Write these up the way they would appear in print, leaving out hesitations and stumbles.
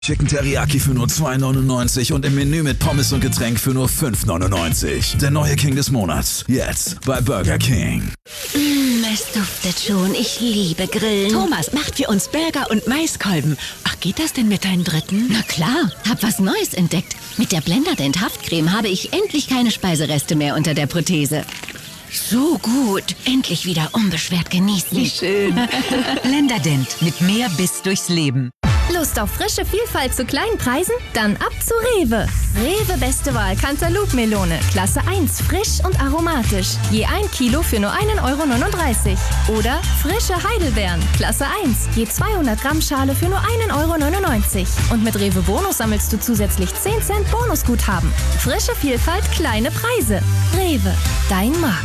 Chicken Teriyaki für nur 2,99 und im Menü mit Pommes und Getränk für nur 5,99. Der neue King des Monats. Jetzt bei Burger King. Es duftet schon. Ich liebe Grillen. Thomas macht für uns Burger und Maiskolben. Ach, geht das denn mit deinen Dritten? Na klar, hab was Neues entdeckt. Mit der Blenderdent Haftcreme habe ich endlich keine Speisereste mehr unter der Prothese. So gut. Endlich wieder unbeschwert genießen. Wie schön. Blenderdent mit mehr Biss durchs Leben. Lust auf frische Vielfalt zu kleinen Preisen? Dann ab zu Rewe. Rewe beste Wahl Cantaloupe-Melone. Klasse 1, frisch und aromatisch. Je 1 Kilo für nur 1,39 €. Oder frische Heidelbeeren. Klasse 1, je 200 Gramm Schale für nur 1,99 €. Und mit Rewe Bonus sammelst du zusätzlich 10 Cent Bonusguthaben. Frische Vielfalt, kleine Preise. Rewe, dein Markt.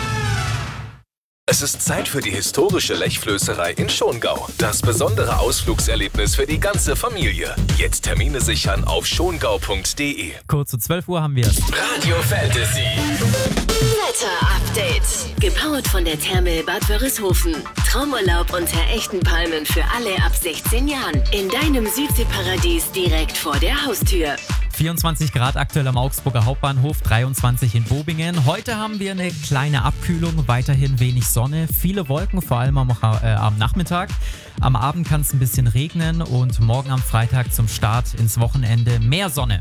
Es ist Zeit für die historische Lechflößerei in Schongau. Das besondere Ausflugserlebnis für die ganze Familie. Jetzt Termine sichern auf schongau.de. Kurz zu 12 Uhr haben wir es. Radio Fantasy. Wetter-Update. Gepowert von der Therme Bad Wörishofen. Traumurlaub unter echten Palmen für alle ab 16 Jahren. In deinem Südseeparadies direkt vor der Haustür. 24 Grad aktuell am Augsburger Hauptbahnhof, 23 in Bobingen. Heute haben wir eine kleine Abkühlung, weiterhin wenig Sonne, viele Wolken, vor allem am Nachmittag. Am Abend kann es ein bisschen regnen und morgen am Freitag zum Start ins Wochenende mehr Sonne.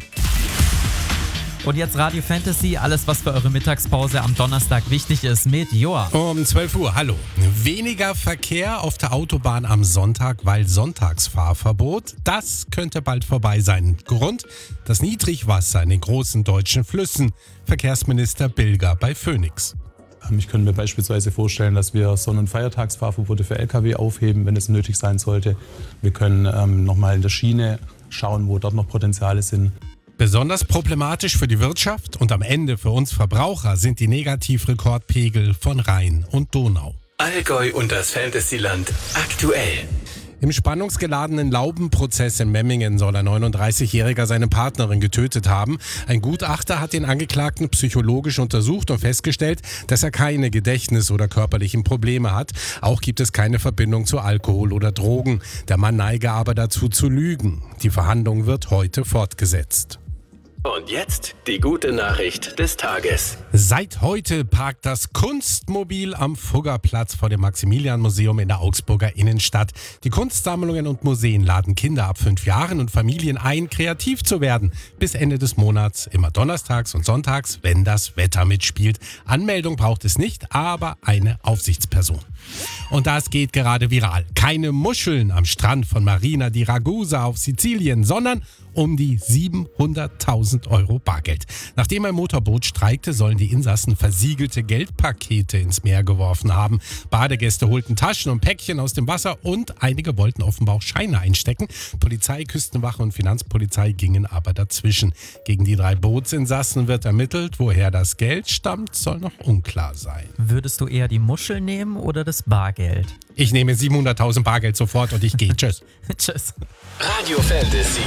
Und jetzt Radio Fantasy, alles was für eure Mittagspause am Donnerstag wichtig ist mit Joa. Um 12 Uhr, hallo. Weniger Verkehr auf der Autobahn am Sonntag, weil Sonntagsfahrverbot. Das könnte bald vorbei sein. Grund? Das Niedrigwasser in den großen deutschen Flüssen. Verkehrsminister Bilger bei Phoenix. Ich könnte mir beispielsweise vorstellen, dass wir Sonn- und Feiertagsfahrverbote für Lkw aufheben, wenn es nötig sein sollte. Wir können nochmal in der Schiene schauen, wo dort noch Potenziale sind. Besonders problematisch für die Wirtschaft und am Ende für uns Verbraucher sind die Negativrekordpegel von Rhein und Donau. Allgäu und das Fantasyland aktuell. Im spannungsgeladenen Laubenprozess in Memmingen soll ein 39-Jähriger seine Partnerin getötet haben. Ein Gutachter hat den Angeklagten psychologisch untersucht und festgestellt, dass er keine Gedächtnis- oder körperlichen Probleme hat. Auch gibt es keine Verbindung zu Alkohol oder Drogen. Der Mann neige aber dazu zu lügen. Die Verhandlung wird heute fortgesetzt. Und jetzt die gute Nachricht des Tages. Seit heute parkt das Kunstmobil am Fuggerplatz vor dem Maximilian-Museum in der Augsburger Innenstadt. Die Kunstsammlungen und Museen laden Kinder ab 5 Jahren und Familien ein, kreativ zu werden. Bis Ende des Monats, immer donnerstags und sonntags, wenn das Wetter mitspielt. Anmeldung braucht es nicht, aber eine Aufsichtsperson. Und das geht gerade viral. Keine Muscheln am Strand von Marina di Ragusa auf Sizilien, sondern um die 700.000 € Bargeld. Nachdem ein Motorboot streikte, sollen die Insassen versiegelte Geldpakete ins Meer geworfen haben. Badegäste holten Taschen und Päckchen aus dem Wasser und einige wollten offenbar auch Scheine einstecken. Polizei, Küstenwache und Finanzpolizei gingen aber dazwischen. Gegen die 3 Bootsinsassen wird ermittelt. Woher das Geld stammt, soll noch unklar sein. Würdest du eher die Muschel nehmen oder das Bargeld? Ich nehme 700.000 Bargeld sofort und ich gehe. Tschüss. Tschüss. Radio Fantasy.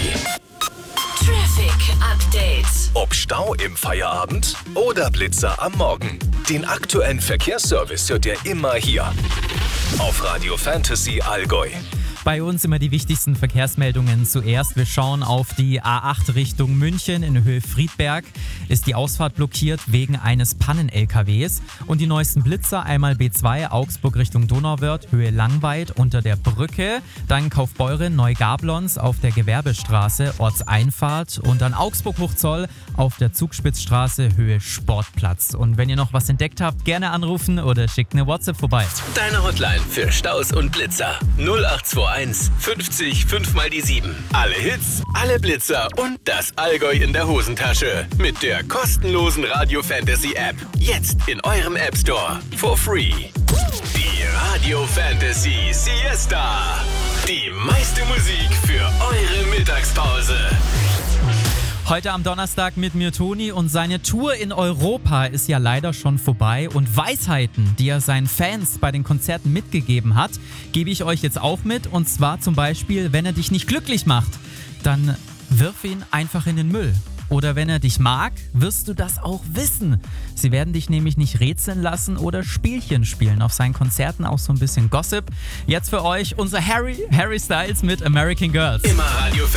Traffic Update. Ob Stau im Feierabend oder Blitzer am Morgen. Den aktuellen Verkehrsservice hört ihr immer hier. Auf Radio Fantasy Allgäu. Bei uns immer die wichtigsten Verkehrsmeldungen zuerst. Wir schauen auf die A8 Richtung München in Höhe Friedberg. Ist die Ausfahrt blockiert wegen eines Pannen-LKWs. Und die neuesten Blitzer, einmal B2 Augsburg Richtung Donauwörth, Höhe Langweid unter der Brücke. Dann Kaufbeuren, Neugablons auf der Gewerbestraße, Ortseinfahrt. Und dann Augsburg-Hochzoll auf der Zugspitzstraße, Höhe Sportplatz. Und wenn ihr noch was entdeckt habt, gerne anrufen oder schickt eine WhatsApp vorbei. Deine Hotline für Staus und Blitzer. 0821 50 5 mal die 7. Alle Hits, alle Blitzer und das Allgäu in der Hosentasche. Mit der kostenlosen Radio Fantasy App. Jetzt in eurem App Store. For free. Die Radio Fantasy Siesta. Die meiste Musik für eure Mittagspause. Heute am Donnerstag mit mir Toni und seine Tour in Europa ist ja leider schon vorbei und Weisheiten, die er seinen Fans bei den Konzerten mitgegeben hat, gebe ich euch jetzt auch mit und zwar zum Beispiel, wenn er dich nicht glücklich macht, dann wirf ihn einfach in den Müll. Oder wenn er dich mag, wirst du das auch wissen. Sie werden dich nämlich nicht rätseln lassen oder Spielchen spielen. Auf seinen Konzerten auch so ein bisschen Gossip. Jetzt für euch unser Harry Styles mit American Girls. Immer Radio